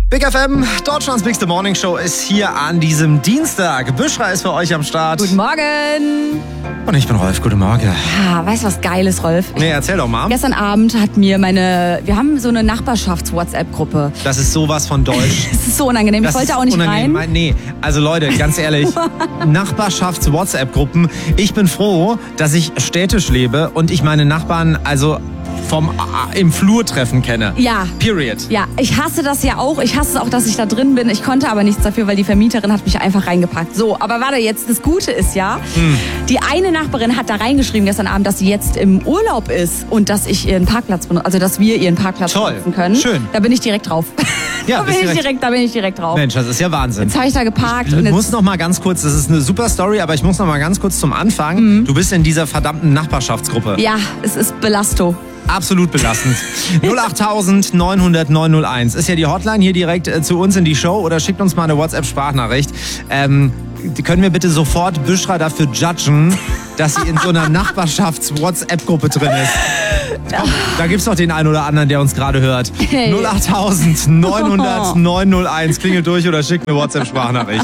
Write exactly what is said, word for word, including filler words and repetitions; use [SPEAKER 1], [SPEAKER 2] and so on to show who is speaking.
[SPEAKER 1] Big F M, Deutschlands Bigste Morning Show ist hier an diesem Dienstag. Büschra ist für euch am Start.
[SPEAKER 2] Guten Morgen.
[SPEAKER 1] Und ich bin Rolf. Guten Morgen.
[SPEAKER 2] Ah, weißt du, was geil ist, Rolf?
[SPEAKER 1] Nee, erzähl doch mal.
[SPEAKER 2] Gestern Abend hat mir meine, wir haben so eine Nachbarschafts-WhatsApp-Gruppe.
[SPEAKER 1] Das ist sowas von deutsch.
[SPEAKER 2] Das ist so unangenehm.
[SPEAKER 1] Das
[SPEAKER 2] ich wollte
[SPEAKER 1] ist
[SPEAKER 2] auch nicht
[SPEAKER 1] unangenehm.
[SPEAKER 2] rein.
[SPEAKER 1] Nee, also Leute, ganz ehrlich, Nachbarschafts-WhatsApp-Gruppen. Ich bin froh, dass ich städtisch lebe und ich meine Nachbarn also vom äh, im Flur treffen kenne.
[SPEAKER 2] Ja.
[SPEAKER 1] Period.
[SPEAKER 2] Ja, ich hasse das ja auch. Ich hasse es auch, dass ich da drin bin. Ich konnte aber nichts dafür, weil die Vermieterin hat mich einfach reingepackt. So, aber warte, jetzt das Gute ist ja, hm. die eine Nachbarin hat da reingeschrieben gestern Abend, dass sie jetzt im Urlaub ist und dass ich ihren Parkplatz benutze, also dass wir ihren Parkplatz
[SPEAKER 1] Toll.
[SPEAKER 2] benutzen können.
[SPEAKER 1] Schön.
[SPEAKER 2] Da bin ich direkt drauf.
[SPEAKER 1] Ja,
[SPEAKER 2] da, bin ich
[SPEAKER 1] direkt,
[SPEAKER 2] direkt, da bin ich direkt drauf.
[SPEAKER 1] Mensch, das ist ja Wahnsinn.
[SPEAKER 2] Jetzt habe ich da geparkt.
[SPEAKER 1] Ich
[SPEAKER 2] und jetzt
[SPEAKER 1] muss noch mal ganz kurz, das ist eine super Story, aber ich muss noch mal ganz kurz zum Anfang. Mhm. Du bist in dieser verdammten Nachbarschaftsgruppe.
[SPEAKER 2] Ja, es ist Belasto.
[SPEAKER 1] Absolut belastend. null acht neun null null neun null eins ist ja die Hotline hier direkt äh, zu uns in die Show oder schickt uns mal eine WhatsApp-Sprachnachricht. Ähm, können wir bitte sofort Büschra dafür judgen, dass sie in so einer Nachbarschafts-WhatsApp-Gruppe drin ist? Komm, da gibt's doch den einen oder anderen, der uns gerade hört.
[SPEAKER 2] Hey.
[SPEAKER 1] null acht neun null null neun null eins klingelt durch oder schickt eine WhatsApp-Sprachnachricht.